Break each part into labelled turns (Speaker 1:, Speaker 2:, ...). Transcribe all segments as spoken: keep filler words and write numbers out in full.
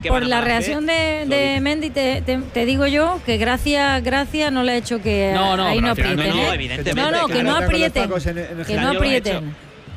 Speaker 1: Por la reacción de, de Mendy te, te, te digo yo que gracias gracias no le ha hecho que
Speaker 2: no, no,
Speaker 1: ahí no aprieten.
Speaker 2: No,
Speaker 1: ¿eh?
Speaker 2: evidentemente.
Speaker 1: No, no, que no aprieten. Que no aprieten.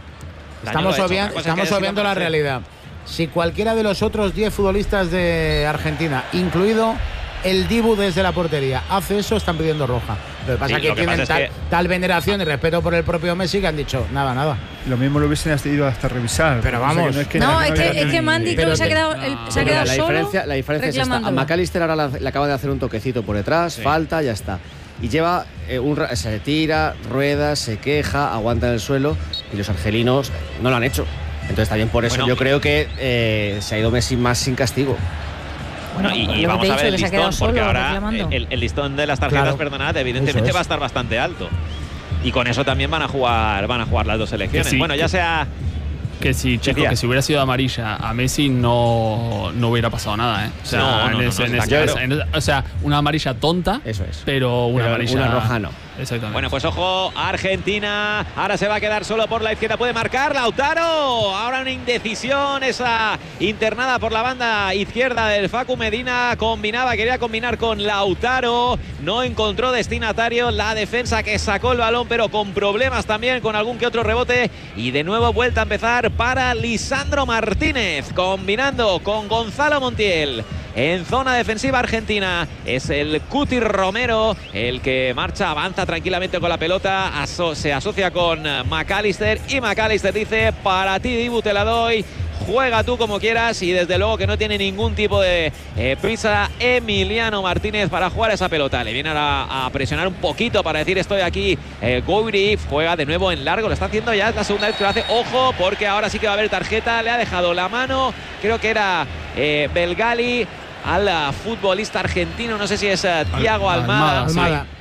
Speaker 3: Estamos obviando, estamos obviando la realidad. Si cualquiera de los otros diez futbolistas de Argentina, incluido el Dibu desde la portería, hace eso, están pidiendo roja. Lo que pasa es sí, que tienen pasa tal, es que... tal veneración y respeto por el propio Messi que han dicho nada, nada.
Speaker 4: Lo mismo lo hubiesen ido hasta revisar.
Speaker 3: Pero vamos.
Speaker 1: O sea, que no, no, es que, es que, es que Mendy creo que se ha quedado, el, se ha quedado
Speaker 5: la
Speaker 1: solo.
Speaker 5: Diferencia, la diferencia es esta. A McAllister ahora la, le acaba de hacer un toquecito por detrás, sí. falta, ya está. Y lleva, eh, un, se tira, rueda, se queja, aguanta en el suelo y los argelinos no lo han hecho. Entonces también por eso bueno, yo creo que eh, se ha ido Messi más sin castigo.
Speaker 6: Bueno, y, y vamos a ver el listón, porque ahora el, el listón de las tarjetas, claro, perdonad, evidentemente es. va a estar bastante alto. Y con eso también van a jugar van a jugar las dos selecciones. Sí, bueno, ya sea...
Speaker 2: Que si, chico, que si hubiera sido amarilla a Messi no, no hubiera pasado nada, ¿eh? O sea,
Speaker 6: no, no,
Speaker 2: en ese,
Speaker 6: no, no,
Speaker 2: en ese,
Speaker 6: claro.
Speaker 2: en, o sea, una amarilla tonta,
Speaker 5: eso es.
Speaker 2: Pero una pero amarilla...
Speaker 5: Una roja no.
Speaker 2: Exactamente.
Speaker 6: Bueno, pues ojo, Argentina ahora se va a quedar solo por la izquierda, puede marcar Lautaro, ahora una indecisión, esa internada por la banda izquierda del Facu Medina, combinaba, quería combinar con Lautaro, no encontró destinatario, la defensa que sacó el balón, pero con problemas también, con algún que otro rebote, y de nuevo vuelta a empezar para Lisandro Martínez, combinando con Gonzalo Montiel. En zona defensiva argentina es el Cuti Romero el que marcha, avanza tranquilamente con la pelota, aso se asocia con McAllister y McAllister dice: para ti, Dibu, te la doy, juega tú como quieras, y desde luego que no tiene ningún tipo de eh, prisa Emiliano Martínez para jugar esa pelota. Le viene a, a presionar un poquito para decir estoy aquí. eh, Gouiri juega de nuevo en largo, lo está haciendo ya, es la segunda vez que lo hace. Ojo, porque ahora sí que va a haber tarjeta, le ha dejado la mano, creo que era eh, Belgali al futbolista argentino, no sé si es uh, Thiago Almada.
Speaker 3: Almada.
Speaker 6: Sí.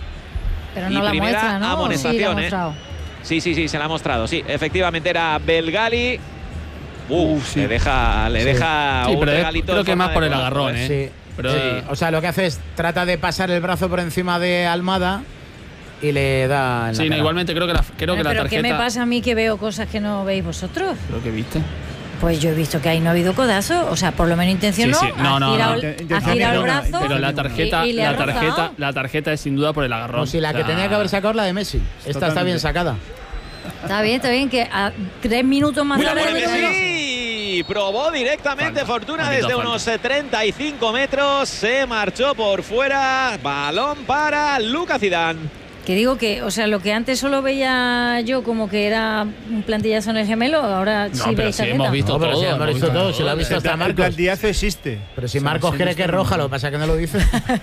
Speaker 1: Pero no
Speaker 6: y
Speaker 1: la
Speaker 6: primera
Speaker 1: muestra, ¿no?
Speaker 6: amonestación,
Speaker 1: sí,
Speaker 6: ¿eh? Sí, sí, sí, se la ha mostrado. Sí, efectivamente era Belgali. Uf, uh, sí. le deja, le sí. deja
Speaker 2: sí,
Speaker 6: un
Speaker 2: pero
Speaker 6: regalito.
Speaker 2: Creo que es más por el
Speaker 6: gol,
Speaker 2: agarrón, ¿eh?
Speaker 3: Sí.
Speaker 2: Pero,
Speaker 3: sí. O sea, lo que hace es trata de pasar el brazo por encima de Almada y le da. En
Speaker 2: sí,
Speaker 3: la
Speaker 2: no, igualmente creo que la, creo
Speaker 1: pero,
Speaker 2: que la
Speaker 1: pero
Speaker 2: tarjeta.
Speaker 1: ¿qué me pasa a mí que veo cosas que no veis vosotros?
Speaker 2: Creo que viste.
Speaker 1: Pues yo he visto que ahí no ha habido codazo, o sea, por lo menos intención
Speaker 2: sí, sí. no. No,
Speaker 1: ha girado,
Speaker 2: no.
Speaker 1: Ha girado el brazo.
Speaker 2: Pero la tarjeta,
Speaker 1: y, y
Speaker 2: la tarjeta, la tarjeta es sin duda por el agarrón.
Speaker 3: O si la
Speaker 2: o sea,
Speaker 3: que tenía que haber sacado la de Messi. Esta totalmente. Está bien sacada.
Speaker 1: Está bien, está bien que a tres minutos más tarde.
Speaker 6: Sí, probó directamente Falta. Fortuna Maldito desde falta. unos treinta y cinco metros, se marchó por fuera, balón para Lucas Zidane.
Speaker 1: Que digo que, o sea, lo que antes solo veía yo como que era un plantillazo en el gemelo, ahora
Speaker 2: no,
Speaker 1: sí
Speaker 2: pero
Speaker 1: veis
Speaker 2: si hemos visto
Speaker 3: no, pero
Speaker 2: todo.
Speaker 3: Si hemos visto todo, se lo ha visto hasta Marcos.
Speaker 4: El plantillazo existe.
Speaker 3: Pero si Marcos cree que es roja, lo que pasa es que no lo dice.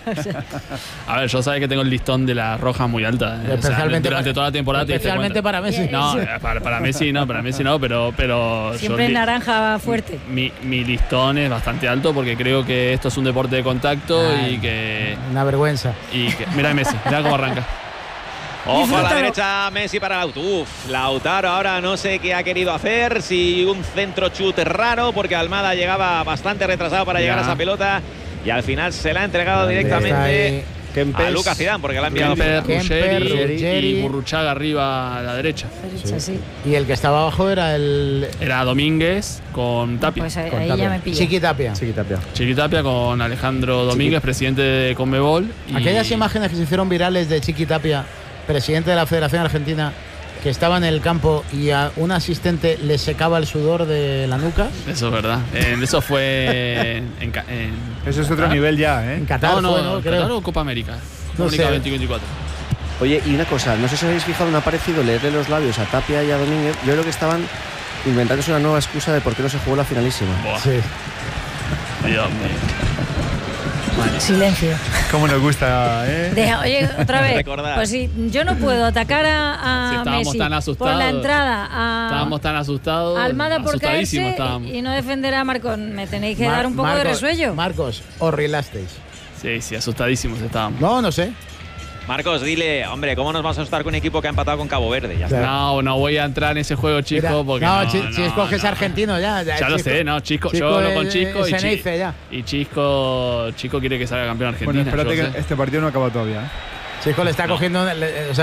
Speaker 2: A ver, yo sabes que tengo el listón de la roja muy alta. ¿eh?
Speaker 3: Especialmente
Speaker 2: o sea, durante
Speaker 3: para,
Speaker 2: toda la temporada.
Speaker 3: Especialmente para Messi.
Speaker 2: No, para, para Messi no, para Messi no, pero... pero
Speaker 1: siempre
Speaker 2: yo,
Speaker 1: naranja fuerte.
Speaker 2: Mi, mi listón es bastante alto porque creo que esto es un deporte de contacto. Ay, y que...
Speaker 3: Una vergüenza.
Speaker 2: Y que, mira Messi, mira cómo arranca.
Speaker 6: Ojo a la derecha, Messi para Lautaro. Uf, Lautaro ahora no sé qué ha querido hacer, si un centro chut raro, porque Almada llegaba bastante retrasado para ya. llegar a esa pelota y al final se la ha entregado directamente a Lucas Zidane, porque la ha enviado.
Speaker 2: Kemper, Ruggeri y Burruchaga arriba a la derecha.
Speaker 3: Sí. Sí. Y el que estaba abajo era el...
Speaker 2: Era Domínguez con Tapia.
Speaker 1: Pues ahí,
Speaker 3: con
Speaker 1: ahí
Speaker 3: Tapia.
Speaker 1: ya me pillo.
Speaker 3: Chiqui Tapia.
Speaker 5: Chiqui Tapia.
Speaker 2: Chiqui Tapia con Alejandro Domínguez, Chiqui. presidente de Conmebol.
Speaker 3: Y... Aquellas imágenes que se hicieron virales de Chiqui Tapia, presidente de la Federación Argentina, que estaba en el campo y a un asistente le secaba el sudor de la nuca.
Speaker 2: Eso es verdad. Eh, eso fue en, en, en
Speaker 4: Eso es otro nivel ya, ¿eh?
Speaker 3: En Qatar,
Speaker 2: no, no,
Speaker 3: fue, ¿no?
Speaker 2: Qatar
Speaker 3: Creo.
Speaker 2: o Copa América.
Speaker 3: No
Speaker 2: América
Speaker 3: sé.
Speaker 2: veinte veinticuatro.
Speaker 5: Oye, y una cosa, no sé si os habéis fijado, me ha parecido leerle los labios a Tapia y a Domínguez. Yo creo que estaban inventándose una nueva excusa de por qué no se jugó la finalísima.
Speaker 2: Buah.
Speaker 3: Sí.
Speaker 2: Dios mío.
Speaker 1: Vale. Silencio.
Speaker 4: Cómo nos gusta, ¿eh?
Speaker 1: Deja, oye, otra vez.
Speaker 6: Recordar.
Speaker 1: Pues si yo no puedo atacar a, a
Speaker 2: Si estábamos
Speaker 1: Messi
Speaker 2: tan asustados,
Speaker 1: por la entrada a
Speaker 2: estábamos tan asustados,
Speaker 1: a Almada por caerse
Speaker 2: estábamos.
Speaker 1: y no defender a Marcos. Me tenéis que
Speaker 3: Mar
Speaker 1: dar un poco
Speaker 3: Marcos,
Speaker 1: de resuello.
Speaker 3: Marcos, os relasteis.
Speaker 2: Sí, sí, asustadísimos estábamos.
Speaker 3: No, no sé.
Speaker 6: Marcos, dile, hombre, ¿cómo nos vamos a asustar con un equipo que ha empatado con Cabo Verde? Ya
Speaker 3: Claro.
Speaker 6: está.
Speaker 2: No, no voy a entrar en ese juego, Chisco,
Speaker 3: Mira,
Speaker 2: porque
Speaker 3: no,
Speaker 2: no,
Speaker 3: si,
Speaker 2: no,
Speaker 3: si escoges
Speaker 2: no.
Speaker 3: argentino ya. Ya,
Speaker 2: Ya lo
Speaker 3: Chisco,
Speaker 2: sé, no, Chisco,
Speaker 3: Chisco
Speaker 2: yo hablo con Chisco
Speaker 3: es,
Speaker 2: y,
Speaker 3: es
Speaker 2: Chi,
Speaker 3: ya.
Speaker 2: y Chisco, Chisco quiere que salga campeón Argentina.
Speaker 4: Bueno, espérate que
Speaker 2: sé.
Speaker 4: este partido no ha acabado todavía, ¿eh?
Speaker 3: Chisco le está
Speaker 2: no.
Speaker 3: cogiendo, le, o sea,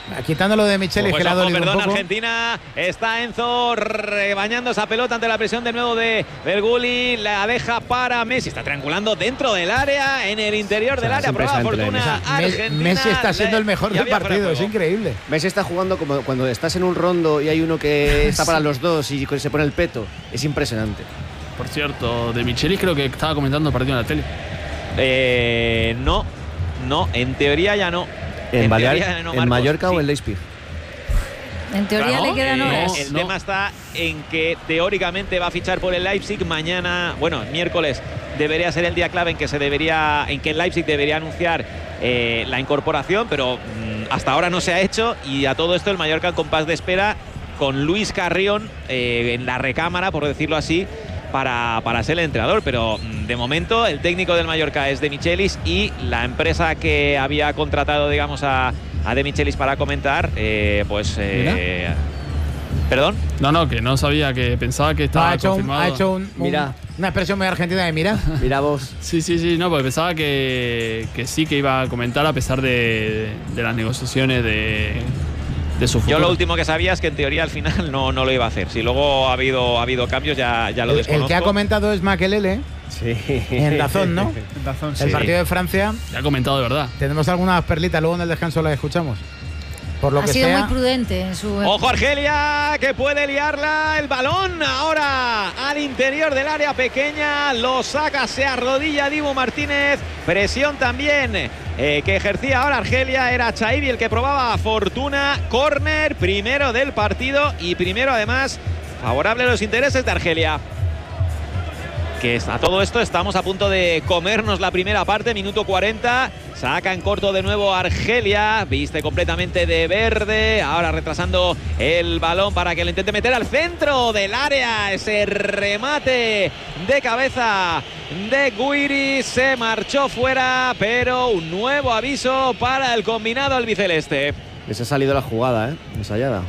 Speaker 3: Quitándolo de Michelis,
Speaker 6: pues
Speaker 3: que le ha dolido
Speaker 6: perdón,
Speaker 3: un poco.
Speaker 6: Argentina. Está Enzo rebañando esa pelota ante la presión de nuevo de Berguli. La deja para Messi. Está triangulando dentro del área, en el interior del
Speaker 5: O sea,
Speaker 6: área. Probaba
Speaker 5: impresionante la
Speaker 6: fortuna
Speaker 3: Messi.
Speaker 6: Argentina.
Speaker 3: Messi está siendo el mejor
Speaker 6: Y
Speaker 3: del
Speaker 6: había fuera de
Speaker 3: partido, es
Speaker 6: juego.
Speaker 3: increíble.
Speaker 5: Messi está jugando como cuando estás en un rondo y hay uno que está para los dos y se pone el peto. Es impresionante.
Speaker 2: Por cierto, de Michelis creo que estaba comentando el partido en la tele.
Speaker 6: Eh, no, no, en teoría ya no.
Speaker 5: ¿En, Balear,
Speaker 6: teoría ya no,
Speaker 5: ¿en
Speaker 6: Marcos,
Speaker 5: Mallorca
Speaker 6: sí.
Speaker 5: o en Leipzig?
Speaker 1: En teoría
Speaker 2: Claro,
Speaker 1: le quedan
Speaker 2: eh,
Speaker 1: horas.
Speaker 6: El
Speaker 2: No.
Speaker 6: tema está en que teóricamente va a fichar por el Leipzig mañana, bueno, miércoles debería ser el día clave en que se debería, en que el Leipzig debería anunciar eh, la incorporación, pero mmm, hasta ahora no se ha hecho y a todo esto el Mallorca en compás de espera con Luis Carrión eh, en la recámara, por decirlo así, para, para ser el entrenador, pero mmm, de momento el técnico del Mallorca es De Michelis y la empresa que había contratado, digamos, a a De Michelis para comentar, eh, pues... Eh, ¿Perdón?
Speaker 2: No, no, que no sabía, que pensaba que estaba
Speaker 3: No, ha hecho, un,
Speaker 2: confirmado.
Speaker 3: ha hecho un, un-
Speaker 5: Mira.
Speaker 3: una expresión muy argentina de mira.
Speaker 5: Mira vos.
Speaker 2: Sí, sí, sí, no, porque pensaba que, que sí que iba a comentar a pesar de, de las negociaciones de, de su futuro.
Speaker 6: Yo lo último que sabía es que en teoría al final no, no lo iba a hacer. Si luego ha habido, ha habido cambios, ya, ya lo
Speaker 3: El,
Speaker 6: desconozco.
Speaker 3: el que ha comentado es Makelele,
Speaker 5: Sí.
Speaker 3: en Dazón, ¿no?
Speaker 4: En Dazón, sí.
Speaker 3: El partido de Francia.
Speaker 2: Ya ha comentado de verdad.
Speaker 3: Tenemos algunas perlitas, luego en el descanso las escuchamos. Por lo
Speaker 1: Ha
Speaker 3: que
Speaker 1: sido
Speaker 3: sea.
Speaker 1: muy prudente en su.
Speaker 6: Ojo Argelia, que puede liarla. El balón ahora al interior del área pequeña. Lo saca, se arrodilla Dibu Martínez. Presión también eh, que ejercía ahora Argelia. Era Chaibi el que probaba fortuna. Córner primero del partido y primero además favorable a los intereses de Argelia. Que a todo esto estamos a punto de comernos la primera parte, minuto cuarenta. Saca en corto de nuevo Argelia, viste completamente de verde. Ahora retrasando el balón para que lo intente meter al centro del área. Ese remate de cabeza de Guiri se marchó fuera, pero un nuevo aviso para el combinado albiceleste.
Speaker 5: Les ha salido la jugada, ¿eh? Ensayada.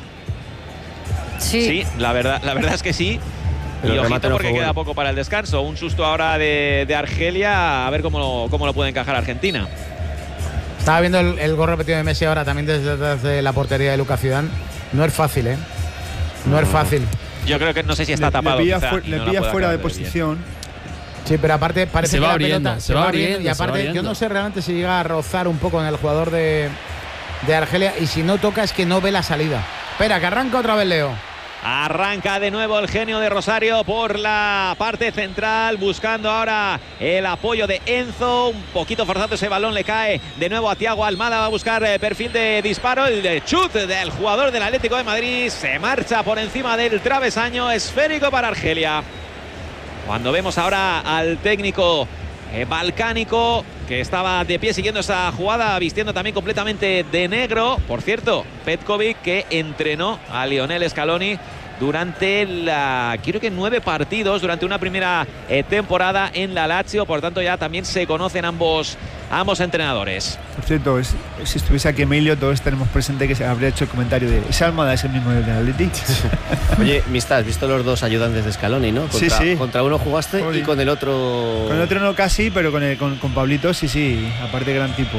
Speaker 1: Sí.
Speaker 6: Sí, la verdad, la verdad es que sí.
Speaker 5: Pero
Speaker 6: Y
Speaker 5: el remate
Speaker 6: ojito
Speaker 5: no
Speaker 6: porque
Speaker 5: fue
Speaker 6: queda
Speaker 5: bueno.
Speaker 6: poco para el descanso. Un susto ahora de, de Argelia, a ver cómo lo, cómo lo puede encajar Argentina.
Speaker 3: Estaba viendo el, el gol repetido de Messi ahora también desde, desde la portería de Lucas Zidane. No es fácil, ¿eh? No es fácil.
Speaker 6: Yo creo que no sé si está
Speaker 4: Le-
Speaker 6: tapado.
Speaker 4: Le pilla,
Speaker 6: quizá,
Speaker 4: fu-
Speaker 6: y
Speaker 4: le
Speaker 6: no la
Speaker 4: pilla
Speaker 6: puede
Speaker 4: fuera de
Speaker 6: acabar bien.
Speaker 4: posición.
Speaker 3: Sí, pero aparte parece
Speaker 2: Se
Speaker 3: que
Speaker 2: va
Speaker 3: la
Speaker 2: abriendo,
Speaker 3: pelota
Speaker 2: se va abriendo,
Speaker 3: y
Speaker 2: se va
Speaker 3: aparte yo
Speaker 2: abriendo.
Speaker 3: no sé realmente si llega a rozar un poco en el jugador de, de Argelia y si no toca es que no ve la salida. Espera, que arranca otra vez Leo.
Speaker 6: Arranca de nuevo el genio de Rosario por la parte central, buscando ahora el apoyo de Enzo. Un poquito forzado ese balón, le cae de nuevo a Thiago Almada. Va a buscar eh, perfil de disparo. El de chut del jugador del Atlético de Madrid se marcha por encima del travesaño. Esférico para Argelia. Cuando vemos ahora al técnico eh, balcánico que estaba de pie siguiendo esa jugada, vistiendo también completamente de negro. Por cierto, Petkovic, que entrenó a Lionel Scaloni durante la, creo que nueve partidos durante una primera eh, temporada en la Lazio. Por tanto, ya también se conocen ambos, ambos entrenadores.
Speaker 4: Por cierto, es- si estuviese aquí Emilio, todos tenemos presente que se habría hecho el comentario de esa Almada es el mismo del Atleti.
Speaker 5: Oye, Mista, has visto los dos ayudantes de Scaloni, ¿no?
Speaker 4: Sí,
Speaker 5: Contra,
Speaker 4: sí.
Speaker 5: Contra uno jugaste
Speaker 4: Joder.
Speaker 5: y con el otro.
Speaker 4: Con el otro no casi, pero con, el, con, con Pablito sí, sí. Aparte gran tipo.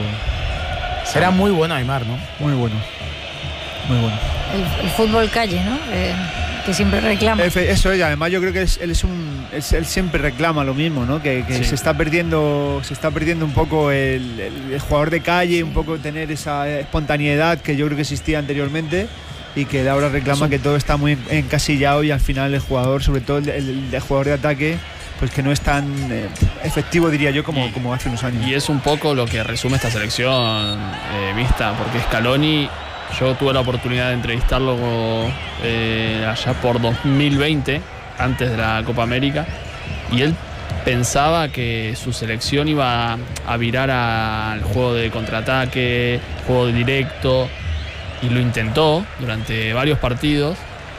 Speaker 3: Era muy bueno Aymar, ¿no?
Speaker 4: Muy bueno. Muy bueno.
Speaker 1: El, el fútbol calle, ¿no? Eh, que siempre reclama.
Speaker 4: Efe- Eso es, además yo creo que es- él es un es- él siempre reclama lo mismo, ¿no? Que, que
Speaker 2: Sí.
Speaker 4: se está perdiendo se está perdiendo un poco el, el- el jugador de calle, un poco tener esa espontaneidad que yo creo que existía anteriormente y que ahora reclama que todo está muy encasillado y al final el jugador, sobre todo el, el- el jugador de ataque, pues que no es tan eh, efectivo, diría yo, como,
Speaker 2: Y-
Speaker 4: como hace unos años.
Speaker 2: Y es un poco lo que resume esta selección, eh, Mista, porque Scaloni, yo tuve la oportunidad de entrevistarlo eh, allá por dos mil veinte, antes de la Copa América, y él pensaba que su selección iba a virar al juego de contraataque, juego directo, y lo intentó durante varios partidos.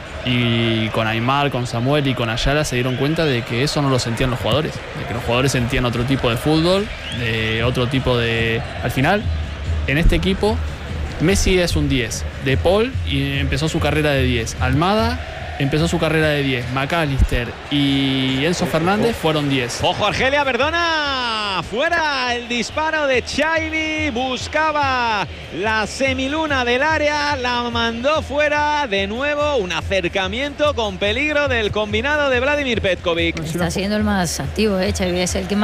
Speaker 2: Y con Aymar, con Samuel y con Ayala se dieron cuenta de que eso no lo sentían los jugadores, de que los jugadores sentían otro tipo de fútbol, de otro tipo de... Al final, en este equipo, Messi es un diez, De Paul y empezó su carrera de diez, Almada empezó su carrera de diez. McAllister y Enzo Fernández fueron diez.
Speaker 6: Ojo Argelia, perdona. Fuera el disparo de Chaimi. Buscaba la semiluna del área. La mandó fuera. De nuevo un acercamiento con peligro del combinado de Vladimir Petkovic.
Speaker 1: Pues está siendo el más activo, ¿eh? Chaimi es el que más